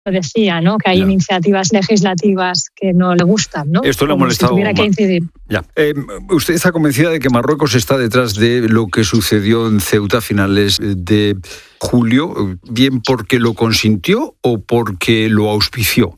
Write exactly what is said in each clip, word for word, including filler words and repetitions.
decía, ¿no? Que hay ya. iniciativas legislativas que no le gustan, ¿no? Esto le ha Como molestado. Si tuviera que incidir. Ya. Eh, ¿Usted está convencida de que Marruecos está detrás de lo que sucedió en Ceuta a finales de julio, bien porque lo consintió o porque lo auspició?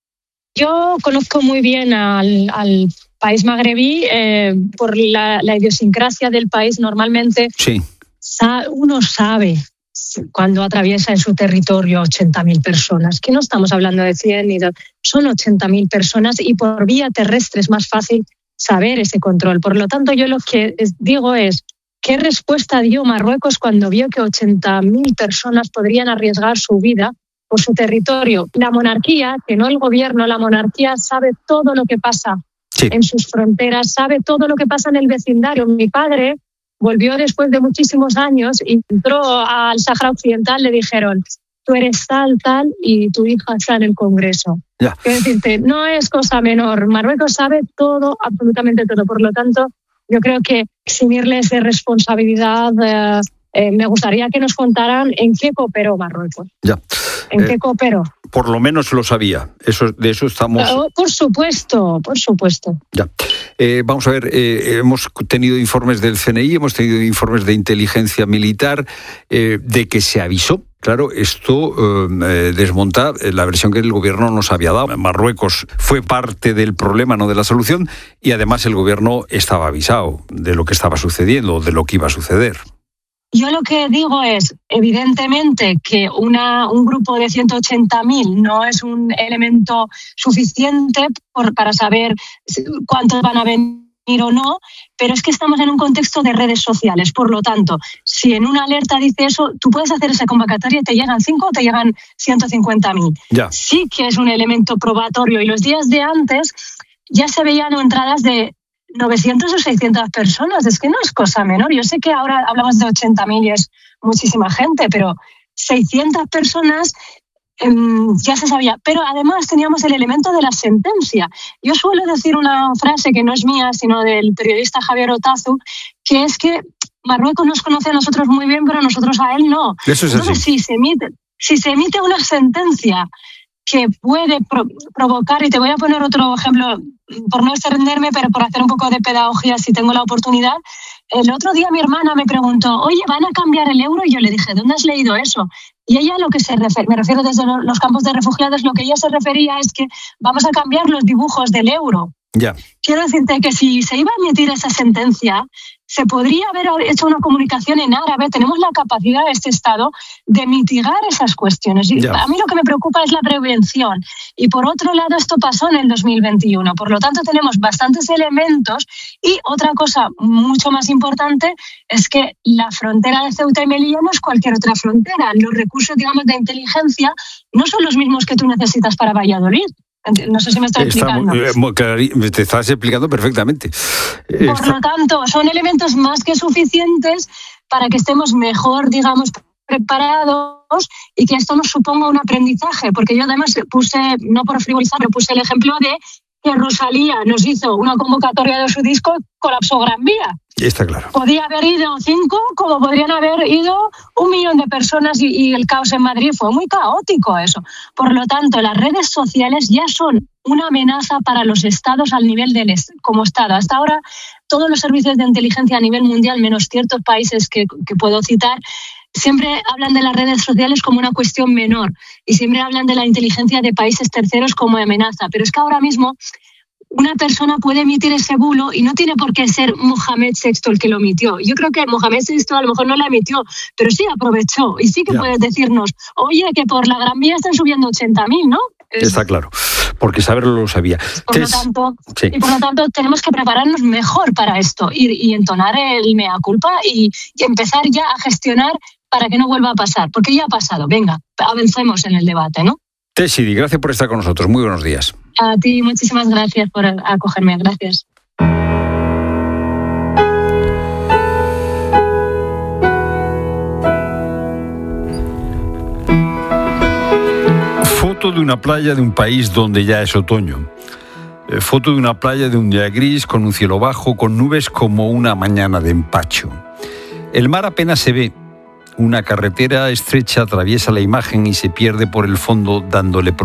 Yo conozco muy bien al, al país magrebí eh, por la, la idiosincrasia del país. Normalmente sí. sa- uno sabe cuando atraviesa en su territorio ochenta mil personas, que no estamos hablando de cien ni de... son ochenta mil personas y por vía terrestre es más fácil saber ese control. Por lo tanto, yo lo que digo es, ¿qué respuesta dio Marruecos cuando vio que ochenta mil personas podrían arriesgar su vida por su territorio? La monarquía, que no el gobierno, la monarquía sabe todo lo que pasa sí. en sus fronteras, sabe todo lo que pasa en el vecindario. Mi padre volvió después de muchísimos años y entró al Sáhara Occidental, le dijeron, tú eres tal, tal, y tu hija está en el Congreso. Ya. Quiero decirte, no es cosa menor. Marruecos sabe todo, absolutamente todo. Por lo tanto, yo creo que eximirles de responsabilidad... Eh, Eh, me gustaría que nos contaran en qué cooperó Marruecos. Ya. ¿En eh, qué cooperó? Por lo menos lo sabía. Eso, de eso estamos... Oh, por supuesto, por supuesto. Ya. Eh, vamos a ver, eh, hemos tenido informes del C N I, hemos tenido informes de inteligencia militar, eh, de que se avisó. Claro, esto eh, desmonta la versión que el gobierno nos había dado. Marruecos fue parte del problema, no de la solución, y además el gobierno estaba avisado de lo que estaba sucediendo, de lo que iba a suceder. Yo lo que digo es, evidentemente, que una, un grupo de ciento ochenta mil no es un elemento suficiente por, para saber cuántos van a venir o no, pero es que estamos en un contexto de redes sociales. Por lo tanto, si en una alerta dice eso, tú puedes hacer esa convocatoria y te llegan cinco o te llegan ciento cincuenta mil. Ya. Sí que es un elemento probatorio. Y los días de antes ya se veían entradas de novecientas o seiscientas personas, es que no es cosa menor. Yo sé que ahora hablamos de ochenta mil y es muchísima gente, pero seiscientas personas eh, ya se sabía. Pero además teníamos el elemento de la sentencia. Yo suelo decir una frase que no es mía, sino del periodista Javier Otazu, que es que Marruecos nos conoce a nosotros muy bien, pero nosotros a él no. Eso es Entonces, así. si se emite, si se emite una sentencia que puede pro- provocar, y te voy a poner otro ejemplo, por no extenderme, pero por hacer un poco de pedagogía si tengo la oportunidad. El otro día mi hermana me preguntó, oye, ¿van a cambiar el euro? Y yo le dije, ¿dónde has leído eso? Y ella lo que se refiere, me refiero desde los campos de refugiados, lo que ella se refería es que vamos a cambiar los dibujos del euro. Ya. Quiero decirte que si se iba a emitir esa sentencia, se podría haber hecho una comunicación en árabe. Tenemos la capacidad de este Estado de mitigar esas cuestiones. Y Ya. a mí lo que me preocupa es la prevención. Y por otro lado, esto pasó en el dos mil veintiuno. Por lo tanto, tenemos bastantes elementos. Y otra cosa mucho más importante es que la frontera de Ceuta y Melilla no es cualquier otra frontera. Los recursos, digamos, de inteligencia no son los mismos que tú necesitas para Valladolid. No sé si me estoy explicando. Está, eh, te estás explicando perfectamente. Por Está... lo tanto, son elementos más que suficientes para que estemos mejor, digamos, preparados y que esto nos suponga un aprendizaje. Porque yo además puse, no por frivolizar, pero puse el ejemplo de que Rosalía nos hizo una convocatoria de su disco, colapsó Gran Vía. Está claro. Podía haber ido cinco, como podrían haber ido un millón de personas y, y el caos en Madrid fue muy caótico eso. Por lo tanto, las redes sociales ya son una amenaza para los estados al nivel del como estado. Hasta ahora, todos los servicios de inteligencia a nivel mundial, menos ciertos países que, que puedo citar, siempre hablan de las redes sociales como una cuestión menor y siempre hablan de la inteligencia de países terceros como amenaza. Pero es que ahora mismo una persona puede emitir ese bulo y no tiene por qué ser Mohamed sexto el que lo emitió. Yo creo que Mohamed sexto a lo mejor no la emitió, pero sí aprovechó. Y sí que yeah. puedes decirnos, oye, que por la Gran Vía están subiendo ochenta mil, ¿no? Está claro, porque saberlo lo sabía. Por lo tanto, sí. Y por lo tanto tenemos que prepararnos mejor para esto y, y entonar el mea culpa y, y empezar ya a gestionar para que no vuelva a pasar, porque ya ha pasado. Venga, avancemos en el debate, ¿no? Tess Sidi, gracias por estar con nosotros. Muy buenos días. A ti, muchísimas gracias por acogerme. Gracias. Foto de una playa de un país donde ya es otoño. Eh, foto de una playa de un día gris, con un cielo bajo, con nubes como una mañana de empacho. El mar apenas se ve. una carretera estrecha atraviesa la imagen y se pierde por el fondo dándole